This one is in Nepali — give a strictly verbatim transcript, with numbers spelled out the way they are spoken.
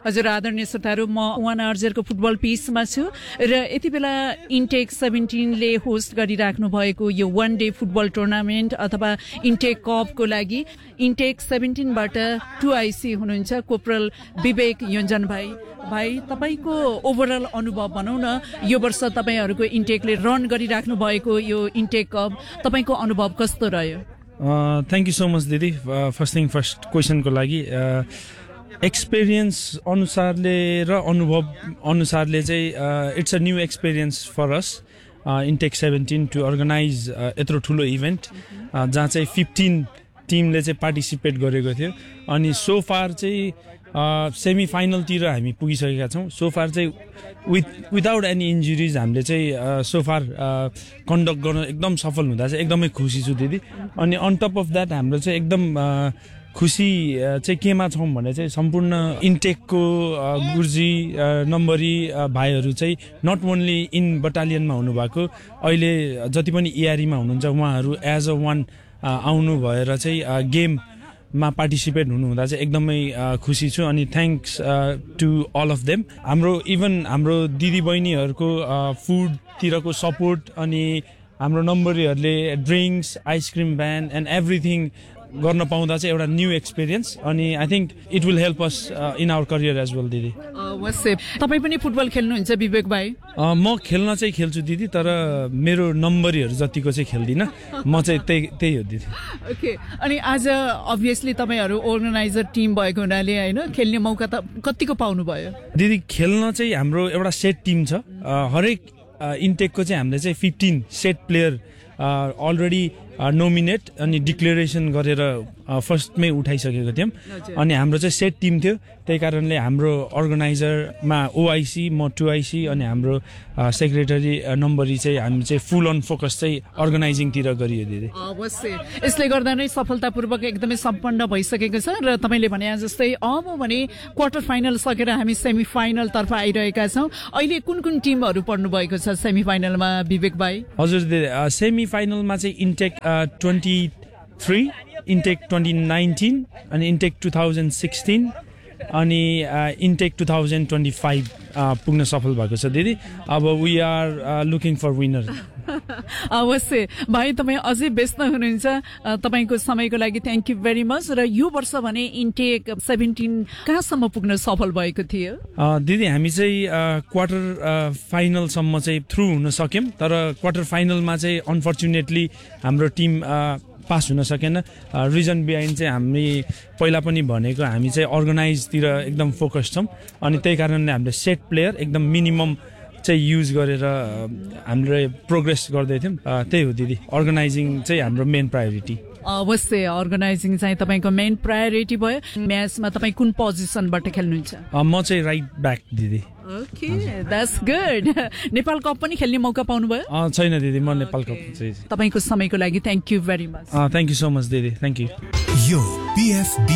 हजुर आदरणीय श्रोताहरू, म वान आर्जरको फुटबल पिचमा छु र यति बेला इन्टेक सेभेन्टिनले होस्ट गरिराख्नु भएको यो वान डे फुटबल टुर्नामेन्ट अथवा इन्टेक कपको लागि इन्टेक सेभेन्टिनबाट टु आइसी हुनुहुन्छ कोपरल विवेक योन्जन भाइ। भाइ, तपाईँको ओभरअल अनुभव भनौँ न, यो वर्ष तपाईँहरूको इन्टेकले रन गरिराख्नु भएको यो इन्टेक कप तपाईँको अनुभव कस्तो रह्यो? थ्याङ्क यू सो मच दिदी। फर्स्ट थिङ फर्स्ट क्वेसनको लागि एक्सपिरियन्स अनुसारले र अनुभव अनुसारले चाहिँ it's a new experience for us intake seventeen to organise यत्रो ठुलो इभेन्ट जहाँ चाहिँ फिफ्टिन टिमले चाहिँ पार्टिसिपेट गरेको थियो। अनि सो फार चाहिँ सेमी फाइनलतिर हामी पुगिसकेका छौँ। सो फार चाहिँ विथ विदाउट एनी इन्जुरिज हामीले चाहिँ सो फार कन्डक्ट गर्न एकदम सफल हुँदा चाहिँ एकदमै खुसी छु दिदी। अनि अन टप अफ द्याट हाम्रो चाहिँ एकदम खुसी चाहिँ केमा छौँ भने चाहिँ सम्पूर्ण इन्टेकको गुर्जी नम्बरी भाइहरू चाहिँ नट ओन्ली इन बटालियनमा हुनुभएको, अहिले जति पनि इआरईमा हुनुहुन्छ उहाँहरू एज अ वान आउनु भएर चाहिँ गेममा पार्टिसिपेट हुनुहुँदा चाहिँ एकदमै खुसी छु। अनि thanks to all of them. हाम्रो इभन हाम्रो दिदीबहिनीहरूको फुडतिरको सपोर्ट अनि हाम्रो नम्बरीहरूले drinks ice cream van and everything गर्न पाउँदा चाहिँ एउटा न्यू एक्सपिरियन्स। अनि I think it will help us in our career as well दिदी। तपाईँ पनि फुटबल खेल्नुहुन्छ विवेक भाइ? म खेल्न चाहिँ खेल्छु दिदी, तर मेरो नम्बरीहरू जतिको चाहिँ खेल्दिनँ, म चाहिँ त्यही त्यही हो दिदी। ओके, अनि आज अभियसली तपाईँहरू अर्गनाइजर टिम भएको हुनाले होइन खेल्ने मौका त कतिको पाउनुभयो? दिदी खेल्न चाहिँ हाम्रो एउटा सेट टिम छ। हरेक इन्टेकको चाहिँ हामीले चाहिँ fifteen set player already nominate अनि डिक्लेरेसन गरेर फर्स्टमै उठाइसकेको थियौँ। अनि हाम्रो चाहिँ सेट टिम थियो, त्यही कारणले हाम्रो अर्गनाइजरमा ओआइसी म टु आइसी अनि हाम्रो सेक्रेटरी नम्बरी चाहिँ हामी चाहिँ फुल अन फोकस चाहिँ अर्गनाइजिङतिर गरियो दिदी। अवश्य, यसले गर्दा नै सफलतापूर्वक एकदमै सम्पन्न भइसकेको छ र तपाईँले भने जस्तै अब भने क्वार्टर फाइनल सकेर हामी सेमी फाइनलतर्फ आइरहेका छौँ। अहिले कुन कुन टिमहरू पर्नु भएको छ सेमी फाइनलमा विवेक भाइ? हजुर दिदी, सेमी फाइनलमा चाहिँ intake twenty three intake twenty nineteen अनि इन्टेक टु थाउजन्ड सिक्सटिन अनि intake two thousand twenty five पुग्न सफल भएको छ दिदी। अब we are looking for winner. अवश्य भाइ, तपाईँ अझै व्यस्त हुनुहुन्छ, तपाईँको समयको लागि थ्याङ्क यू भेरी मच। र यो वर्ष भने इन्टेक सेभेन्टिन कहाँसम्म पुग्न सफल भएको थियो? दिदी हामी चाहिँ क्वार्टर फाइनलसम्म चाहिँ थ्रु हुन सक्यौँ, तर क्वार्टर फाइनलमा चाहिँ अनफर्चुनेटली हाम्रो टिम पास हुन सकेन। रिजन बिहाइन्ड चाहिँ हामी पहिला पनि भनेको हामी चाहिँ अर्गनाइजतिर एकदम फोकस छौँ, अनि त्यही कारणले हामीले सेट प्लेयर एकदम मिनिमम चाहिँ युज गरेर हामीले प्रोग्रेस गर्दै थियौँ। त्यही हो दिदी, अर्गनाइजिङ चाहिँ हाम्रो मेन प्रायोरिटी। अवश्य, अर्गनाइजिङ चाहिँ तपाईँको मेन प्रायोरिटी भयो। म्याचमा तपाईँ कुन पोजिसनबाट खेल्नुहुन्छ? म चाहिँ राइट ब्याक दिदी। Okay, that's good. Nepal cup पनि खेल्ने मौका पाउनुभयो? छैन दिदी, म नेपाल कप चाहिँ। तपाईँको समयको लागि thank you very much. Thank you so much दिदी, थ्याङ्क यू। यो पिएफबी